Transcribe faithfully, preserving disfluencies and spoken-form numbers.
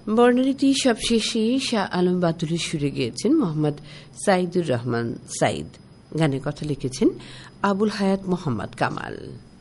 বর্ণালীটি সবশেষে শাহ আলম বাতুলের সুরে গিয়েছেন মোহাম্মদ সাইদুর রহমান সাইদ। গানের কথা লিখেছেন আবুল হায়াত মোহাম্মদ কামাল।